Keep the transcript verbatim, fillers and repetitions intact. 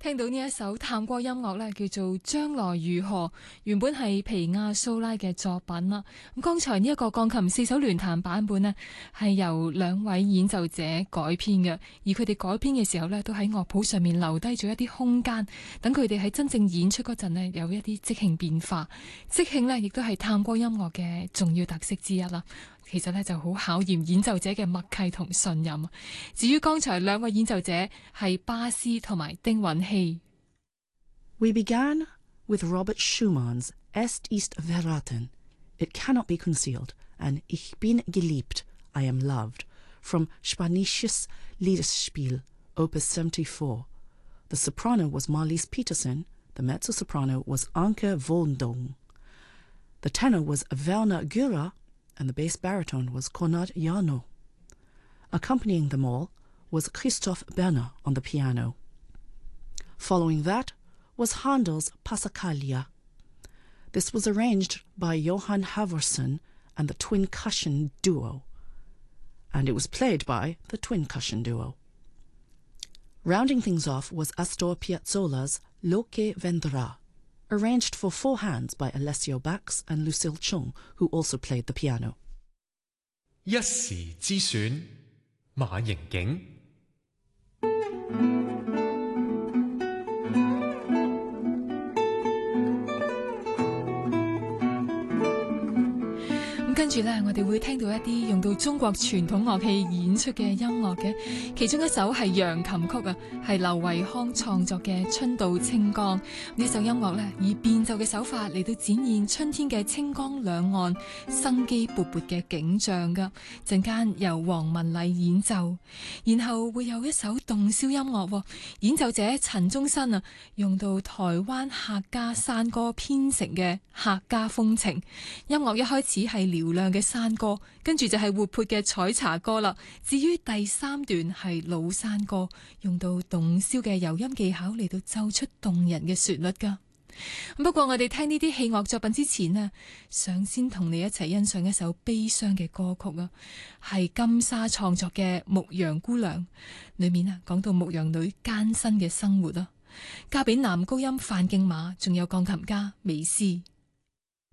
聽到呢一首探戈音樂呢，叫做《將來如何》，原本係皮亞蘇拉嘅作品啦。咁剛才呢一個鋼琴四手聯彈版本呢，係由兩位演奏者改編嘅，而佢哋改編嘅時候呢，都喺樂譜上面留低咗一啲空間，等佢哋喺真正演出嗰陣呢，有一啲即興變化。即興呢，亦都係探戈音樂嘅重要特色之一啦。其實呢，就好考驗演奏者嘅默契同信任。至於剛才兩位演奏者係巴斯同埋丁允希。 We began with Robert Schumann's Est ist verraten, It cannot be concealed, and Ich bin geliebt, I am loved, from Spanisches Liederspiel, Opus seventy-four. The soprano was Marlise Peterson, the mezzo-soprano was Anke Woldung. The tenor was Werner Gürer, and the bass baritone was Konrad Jarno. Accompanying them all was Christoph Berner on the piano. Following that was Handel's Passacaglia. This was arranged by Johann Halvorsen and the Twin Cushion Duo, and it was played by the Twin Cushion Duo. Rounding things off was Astor Piazzolla's Lo che vendrà, arranged for four hands by Alessio Bax and Lucille Chung, who also played the piano. 一時之選，馬盈景。 跟住呢，我哋會聽到一啲用到中國傳統樂器演出嘅音樂嘅，其中一首係揚琴曲啊，係劉維康創作嘅《春到清江》。呢首音樂呢，以變奏嘅手法嚟到展現春天嘅清江兩岸生機勃勃嘅景象噶。陣間由黃文禮演奏，然後會有一首洞簫音樂，演奏者陳宗新啊，用到台灣客家山歌編成嘅客家風情。音樂一開始係嘹亮嘅山歌，跟住就係活潑嘅採茶歌啦。至於第三段係老山歌，用到洞簫嘅柔音技巧嚟到奏出動人嘅旋律噶。不過我哋聽呢啲器樂作品之前呢，想先同你一齊欣賞一首悲傷嘅歌曲啊，係金沙創作嘅《牧羊姑娘》，裏面啊講到牧羊女艱辛嘅生活啊，交俾男高音范敬馬，仲有鋼琴家美斯。